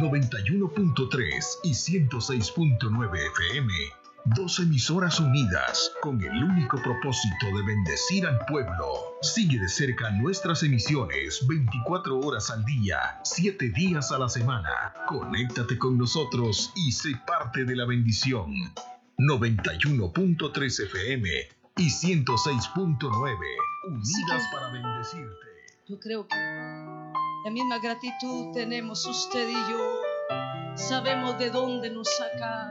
91.3 y 106.9 FM. Dos emisoras unidas con el único propósito de bendecir al pueblo. Sigue de cerca nuestras emisiones 24 horas al día, 7 días a la semana. Conéctate con nosotros y sé parte de la bendición. 91.3 FM y 106.9, unidas para bendecirte. Yo creo que la misma gratitud tenemos usted y yo. Sabemos de dónde nos saca.